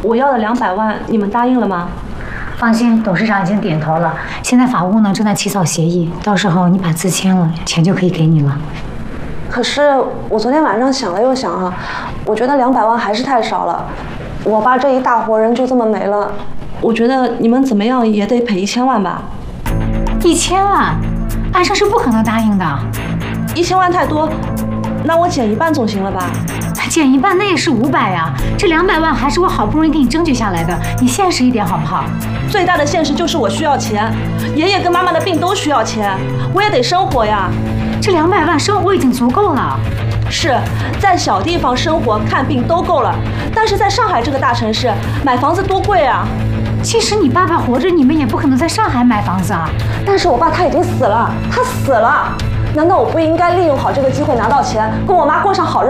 我要的200万，你们答应了吗？ 放心，董事长已经点头了。现在法务呢正在起草协议，到时候你把字签了，钱就可以给你了。 可是我昨天晚上想了又想啊，我觉得200万还是太少了。我爸这一大伙人就这么没了，我觉得你们怎么样也得赔1000万吧。 1000万，安生是不可能答应的。 1000万太多，那我减一半总行了吧？ 减一半那也是500呀，这200万还是我好不容易给你争取下来的，你现实一点好不好？ 最大的现实就是我需要钱，爷爷跟妈妈的病都需要钱，我也得生活呀。 这200万生活已经足够了。 是在小地方生活看病都够了，但是在上海这个大城市买房子多贵啊！ 其实你爸爸活着，你们也不可能在上海买房子啊。 但是我爸他已经死了，他死了，难道我不应该利用好这个机会拿到钱，跟我妈过上好日子？